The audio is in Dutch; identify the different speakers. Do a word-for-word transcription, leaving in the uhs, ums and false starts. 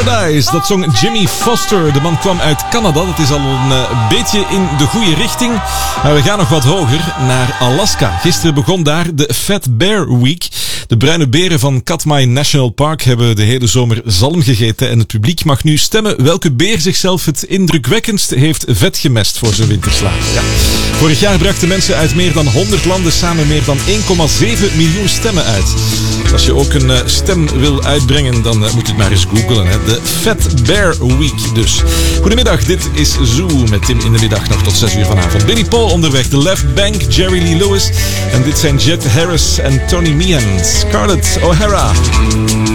Speaker 1: Dat zong Jimmy Foster. De man kwam uit Canada. Dat is al een uh, beetje in de goede richting. Maar we gaan nog wat hoger, naar Alaska. Gisteren begon daar de Fat Bear Week. De bruine beren van Katmai National Park hebben de hele zomer zalm gegeten. En het publiek mag nu stemmen welke beer zichzelf het indrukwekkendst heeft vet gemest voor zijn winterslaap. Ja. Vorig jaar brachten mensen uit meer dan honderd landen samen meer dan één komma zeven miljoen stemmen uit. Als je ook een uh, stem wil uitbrengen, dan uh, moet je het maar eens googlen. Hè. De Fat Bear Week dus. Goedemiddag, dit is Zoo met Tim in de middag nog tot zes uur vanavond. Billy Paul onderweg, The Left Bank, Jerry Lee Lewis. En dit zijn Jet Harris en Tony Meehan. Scarlett O'Hara.